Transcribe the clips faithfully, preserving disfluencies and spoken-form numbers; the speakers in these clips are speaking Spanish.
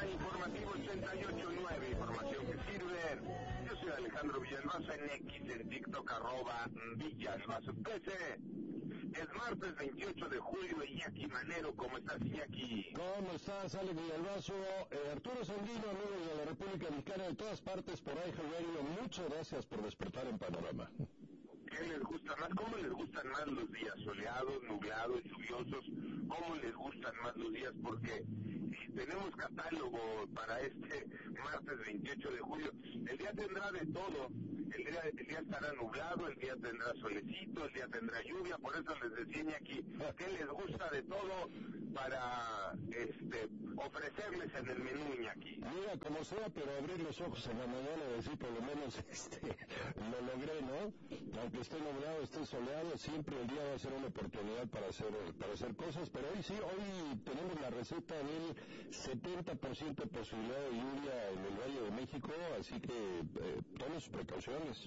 Panorama Informativo ochenta y ocho nueve, información que sirve. Yo soy Alejandro Villalbazo en X, en TikTok, arroba Villalbazo trece. Es martes veintiocho de julio, Iñaki Manero. ¿Cómo estás, Iñaki? ¿Cómo estás, Alex Villalbazo? Eh, Arturo Sandino, amigo de la República Mexicana, de todas partes por ahí, Radio. Muchas gracias por despertar en Panorama. ¿Qué les gusta más? ¿Cómo les gustan más los días? ¿Soleados, nublados, lluviosos? ¿Cómo les gustan más los días? Porque tenemos catálogo para este martes veintiocho de julio. El día tendrá de todo. El día, el día estará nublado, el día tendrá solecito, el día tendrá lluvia. Por eso les decía aquí que les gusta de todo para este ofrecerles en el menú, Iñaki. Mira, como sea, pero abrir los ojos en la mañana y decir, por lo menos este lo logré, ¿no? Aunque esté nublado, esté soleado, siempre el día va a ser una oportunidad para hacer para hacer cosas. Pero hoy sí, hoy tenemos la receta del setenta por ciento de posibilidad de lluvia en el Valle de México, así que eh, tomen sus precauciones.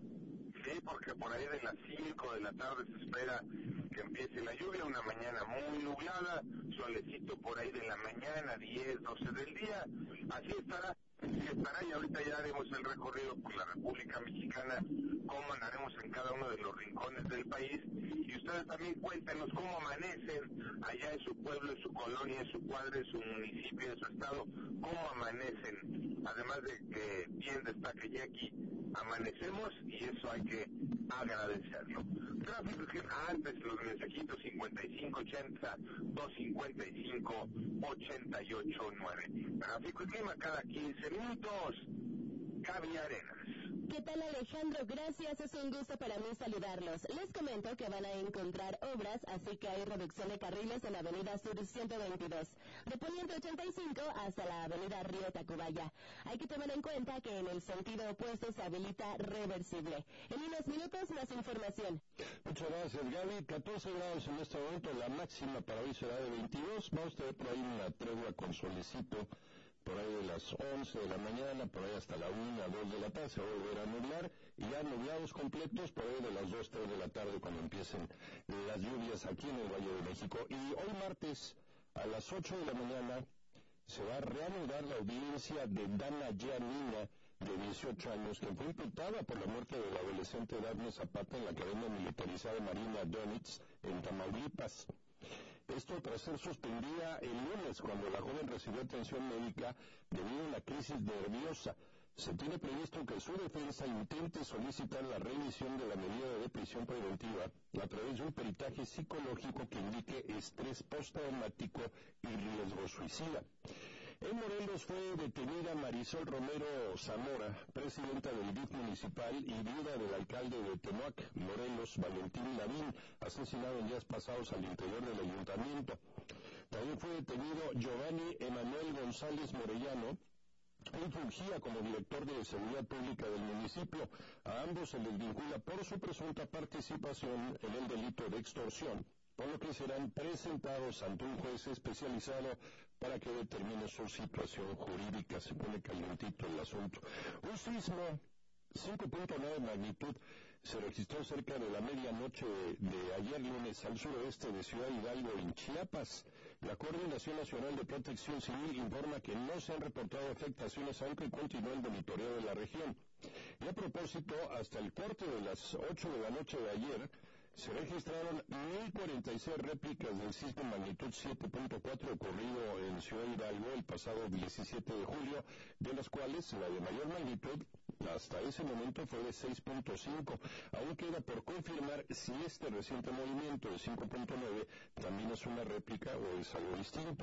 Sí, porque por ahí de las cinco de la tarde se espera que empiece la lluvia, una mañana muy nublada, solecito por ahí de la mañana, diez, doce del día, así estará, así estará, y ahorita ya haremos el recorrido por la República Mexicana, cómo andaremos en cada uno de los rincones del país, y ustedes también cuéntenos cómo amanecen allá en su pueblo, en su colonia, en su cuadra, en su municipio, en su estado, cómo amanecen, además de que bien destaque Jackie, amanecemos y eso hay que agradecerlo. Tráfico que antes los mensajitos cincuenta y cinco ochenta, doscientos cincuenta y cinco, ochenta y ocho nueve. Tráfico y clima cada quince minutos. Gaby Arenas. ¿Qué tal, Alejandro? Gracias, es un gusto para mí saludarlos. Les comento que van a encontrar obras, así que hay reducción de carriles en la avenida Sur ciento veintidós, de Poniente ochenta y cinco hasta la avenida Río Tacubaya. Hay que tomar en cuenta que en el sentido opuesto se habilita reversible. En unos minutos, más información. Muchas gracias, Gaby. catorce grados en este momento, la máxima para hoy será de veintidós. Vamos a tener por ahí una tregua con solecito, por ahí de las once de la mañana, por ahí hasta la una, dos de la tarde, se va a volver a nublar, y ya nublados completos por ahí de las dos, tres de la tarde, cuando empiecen las lluvias aquí en el Valle de México. Y hoy martes, a las ocho de la mañana, se va a reanudar la audiencia de Dana Yanina, de dieciocho años, que fue imputada por la muerte del adolescente Dafne Zapata en la Academia Militarizada Marina Donitz, en Tamaulipas. Esto tras ser suspendida el lunes, cuando la joven recibió atención médica debido a una crisis nerviosa. Se tiene previsto que su defensa intente solicitar la revisión de la medida de prisión preventiva a través de un peritaje psicológico que indique estrés postraumático y riesgo suicida. En Morelos fue detenida Marisol Romero Zamora, presidenta del D I F municipal y viuda del alcalde de Temoac, Morelos, Valentín Lavín, asesinado en días pasados al interior del ayuntamiento. También fue detenido Giovanni Emanuel González Morellano. Él fungía como director de Seguridad Pública del municipio. A ambos se les vincula por su presunta participación en el delito de extorsión, por lo que serán presentados ante un juez especializado para que determine su situación jurídica. Se pone calientito el asunto. Un sismo cinco punto nueve de magnitud se registró cerca de la medianoche de, de ayer lunes al suroeste de Ciudad Hidalgo, en Chiapas. La Coordinación Nacional de Protección Civil informa que no se han reportado afectaciones, aunque continúa el monitoreo de la región. Y a propósito, hasta el corte de las ocho de la noche de ayer, se registraron mil cuarenta y seis réplicas del sismo magnitud siete punto cuatro ocurrido en Ciudad Hidalgo el pasado diecisiete de julio, de las cuales la de mayor magnitud hasta ese momento fue de seis punto cinco. Aún queda por confirmar si este reciente movimiento de cinco punto nueve también es una réplica o es algo distinto.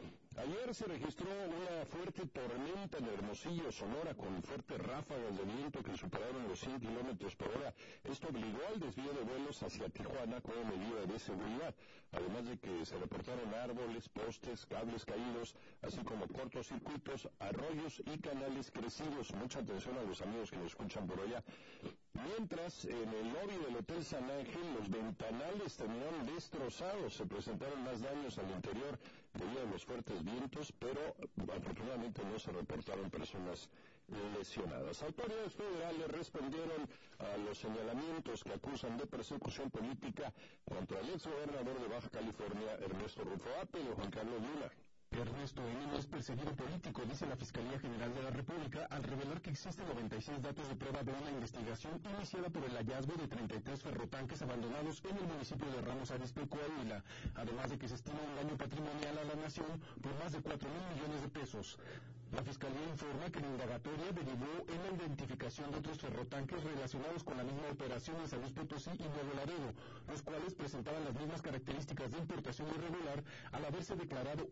Ayer se registró una fuerte tormenta en Hermosillo, Sonora, con fuertes ráfagas de viento que superaron los cien kilómetros por hora. Esto obligó al desvío de vuelos hacia Tijuana como medida de seguridad, además de que se reportaron árboles, postes, cables caídos, así como cortocircuitos, arroyos y canales crecidos. Mucha atención a los amigos que nos escuchan por allá. Mientras, en el lobby del Hotel San Ángel, los ventanales terminaron destrozados. Se presentaron más daños al interior debido a los fuertes vientos, pero afortunadamente no se reportaron personas lesionadas. Autoridades federales respondieron a los señalamientos que acusan de persecución política contra el exgobernador de Baja California, Ernesto Rufo Apple, o Juan Carlos Luna. ¿Qué Ernesto N. es perseguido político, dice la Fiscalía General de la República, al revelar que existen noventa y seis datos de prueba de una investigación iniciada por el hallazgo de treinta y tres ferrotanques abandonados en el municipio de Ramos Arizpe, Coahuila, además de que se estima un daño patrimonial a la nación por más de cuatro mil millones de pesos. La Fiscalía informa que la indagatoria derivó en la identificación de otros ferrotanques relacionados con la misma operación en San Luis Potosí y Nuevo Laredo, los cuales presentaban las mismas características de importación irregular al haberse declarado